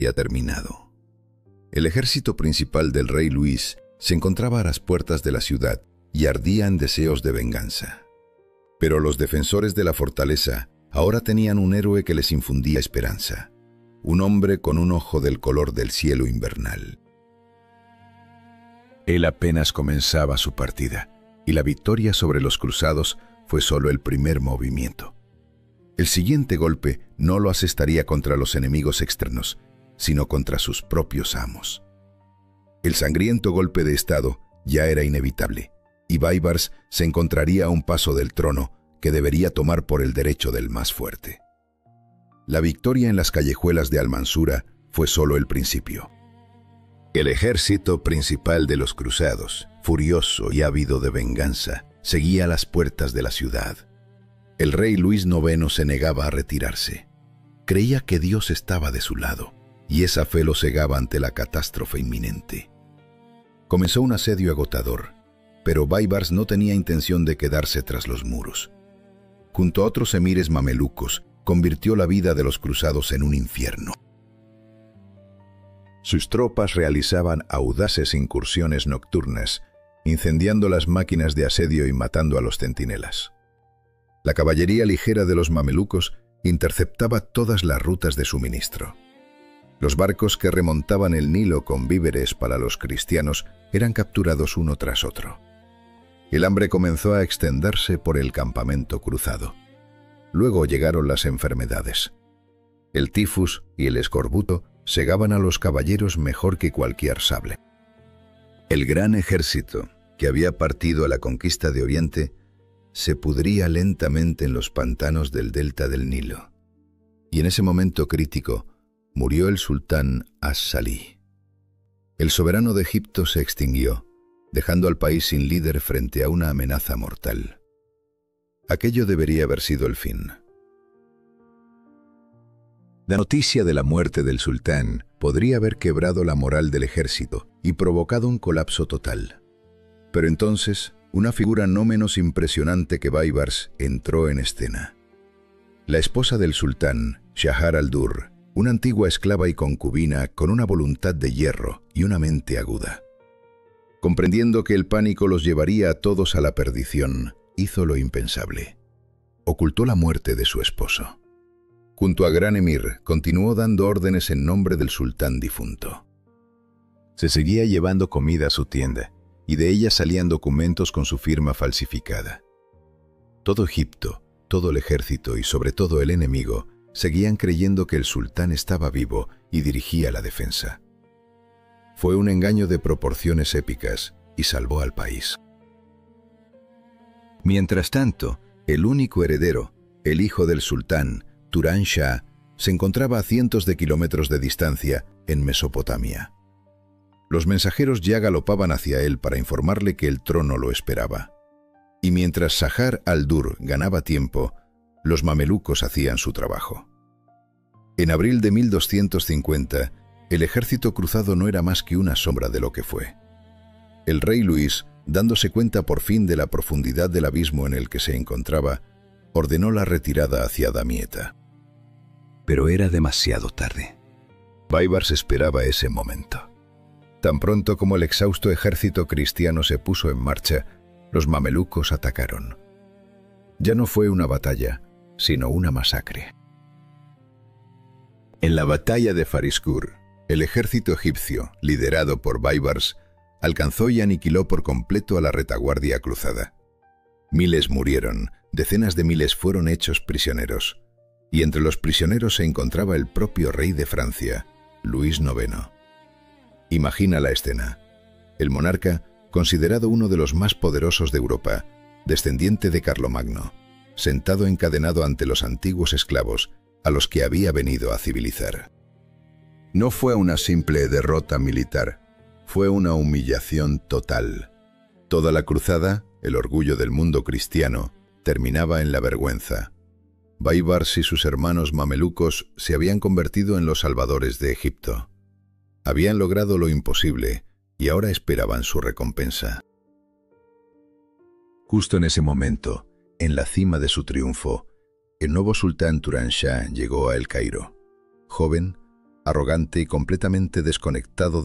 ya terminado. El ejército principal del rey Luis se encontraba a las puertas de la ciudad y ardía en deseos de venganza. Pero los defensores de la fortaleza ahora tenían un héroe que les infundía esperanza, un hombre con un ojo del color del cielo invernal. Él apenas comenzaba su partida, y la victoria sobre los cruzados fue solo el primer movimiento. El siguiente golpe no lo asestaría contra los enemigos externos, sino contra sus propios amos. El sangriento golpe de estado ya era inevitable, y Baibars se encontraría a un paso del trono que debería tomar por el derecho del más fuerte. La victoria en las callejuelas de Almansura fue solo el principio. El ejército principal de los cruzados, furioso y ávido de venganza, seguía a las puertas de la ciudad. El rey Luis IX se negaba a retirarse. Creía que Dios estaba de su lado, y esa fe lo cegaba ante la catástrofe inminente. Comenzó un asedio agotador, pero Baibars no tenía intención de quedarse tras los muros. Junto a otros emires mamelucos, convirtió la vida de los cruzados en un infierno. Sus tropas realizaban audaces incursiones nocturnas, incendiando las máquinas de asedio y matando a los centinelas. La caballería ligera de los mamelucos interceptaba todas las rutas de suministro. Los barcos que remontaban el Nilo con víveres para los cristianos eran capturados uno tras otro. El hambre comenzó a extenderse por el campamento cruzado. Luego llegaron las enfermedades. El tifus y el escorbuto segaban a los caballeros mejor que cualquier sable. El gran ejército, que había partido a la conquista de Oriente, se pudría lentamente en los pantanos del delta del Nilo. Y en ese momento crítico murió el sultán As-Salih. El soberano de Egipto se extinguió, dejando al país sin líder frente a una amenaza mortal. Aquello debería haber sido el fin. La noticia de la muerte del sultán podría haber quebrado la moral del ejército y provocado un colapso total. Pero entonces, una figura no menos impresionante que Baibars entró en escena. La esposa del sultán, Shahar al-Durr, una antigua esclava y concubina con una voluntad de hierro y una mente aguda. Comprendiendo que el pánico los llevaría a todos a la perdición, hizo lo impensable. Ocultó la muerte de su esposo. Junto a Gran Emir, continuó dando órdenes en nombre del sultán difunto. Se seguía llevando comida a su tienda, y de ella salían documentos con su firma falsificada. Todo Egipto, todo el ejército y sobre todo el enemigo, seguían creyendo que el sultán estaba vivo y dirigía la defensa. Fue un engaño de proporciones épicas y salvó al país. Mientras tanto, el único heredero, el hijo del sultán, Turan Shah, se encontraba a cientos de kilómetros de distancia en Mesopotamia. Los mensajeros ya galopaban hacia él para informarle que el trono lo esperaba. Y mientras Shahar al-Durr ganaba tiempo, los mamelucos hacían su trabajo. En abril de 1250, el ejército cruzado no era más que una sombra de lo que fue. El rey Luis, dándose cuenta por fin de la profundidad del abismo en el que se encontraba, ordenó la retirada hacia Damieta. Pero era demasiado tarde. Baibars esperaba ese momento. Tan pronto como el exhausto ejército cristiano se puso en marcha, los mamelucos atacaron. Ya no fue una batalla, sino una masacre. En la batalla de Fariskur, el ejército egipcio, liderado por Baibars, alcanzó y aniquiló por completo a la retaguardia cruzada. Miles murieron, decenas de miles fueron hechos prisioneros, y entre los prisioneros se encontraba el propio rey de Francia, Luis IX. Imagina la escena. El monarca, considerado uno de los más poderosos de Europa, descendiente de Carlomagno, sentado encadenado ante los antiguos esclavos a los que había venido a civilizar. No fue una simple derrota militar, fue una humillación total. Toda la cruzada, el orgullo del mundo cristiano, terminaba en la vergüenza. Baibars y sus hermanos mamelucos se habían convertido en los salvadores de Egipto. Habían logrado lo imposible y ahora esperaban su recompensa. Justo en ese momento, en la cima de su triunfo, el nuevo sultán Turan Shah llegó a El Cairo. Joven, arrogante y completamente desconectado